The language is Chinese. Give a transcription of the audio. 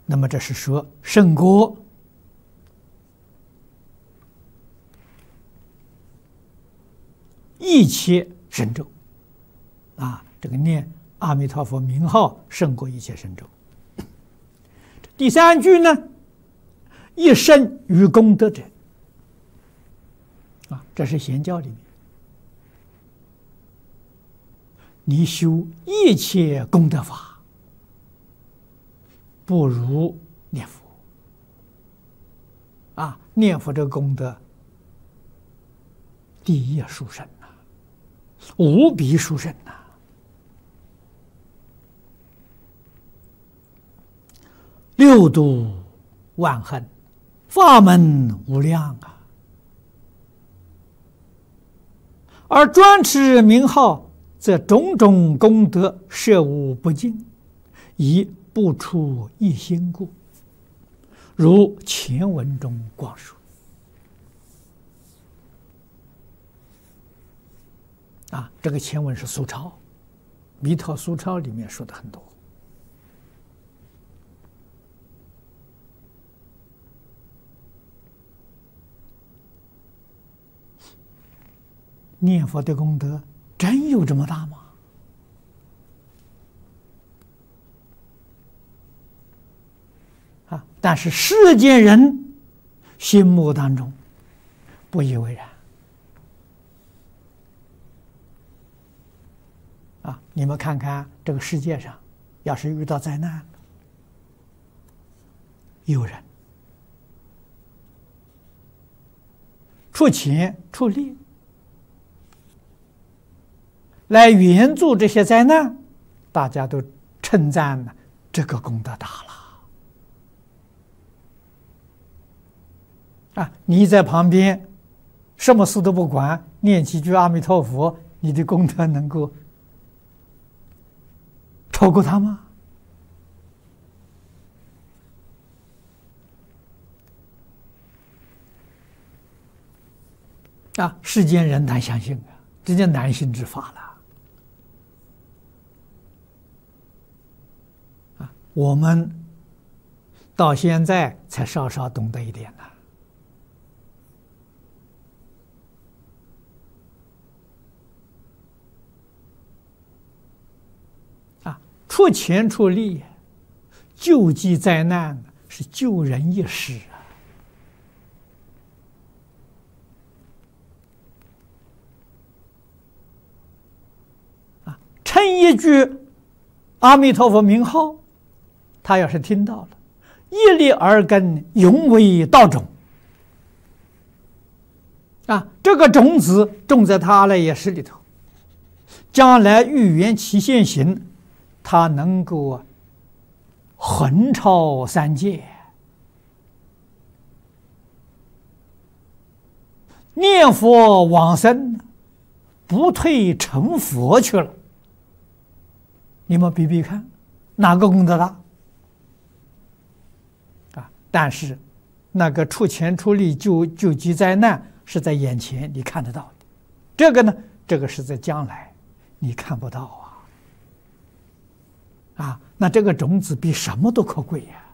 那么这是说胜过一切神咒啊！这个念阿弥陀佛名号胜过一切神咒。第三句呢，一生于功德者啊，这是显教里面，你修一切功德法，不如念佛啊！念佛这个功德第一殊胜呐，无比殊胜呐！六度万恨，法门无量啊！而专持名号，则种种功德摄无不尽，以不出一心故。如前文中光述啊，这个前文是苏超，弥陀苏超里面说的很多。念佛的功德真有这么大吗？啊！但是世间人心目当中不以为然。啊！你们看看这个世界上，要是遇到灾难，有人出钱出力来援助这些灾难，大家都称赞呢，这个功德大了。啊，你在旁边什么事都不管，念几句阿弥陀佛，你的功德能够超过他吗？啊，世间人难相信啊，这叫难信之法了。我们到现在才稍稍懂得一点呢。啊，出钱出力救济灾难是救人一时啊！啊，称一句阿弥陀佛名号，他要是听到了，一粒耳根，永为道种啊！这个种子种在他的也是里头，将来欲缘其现行，他能够横超三界，念佛往生，不退成佛去了。你们比比看，哪个功德大？但是，那个出钱出力救济灾难是在眼前你看得到的，这个呢，这个是在将来你看不到啊！啊，那这个种子比什么都可贵呀！